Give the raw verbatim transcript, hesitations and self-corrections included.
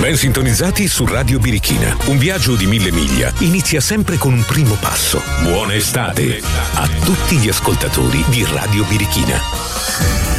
Ben sintonizzati su Radio Birichina. Un viaggio di mille miglia inizia sempre con un primo passo. Buona estate a tutti gli ascoltatori di Radio Birichina.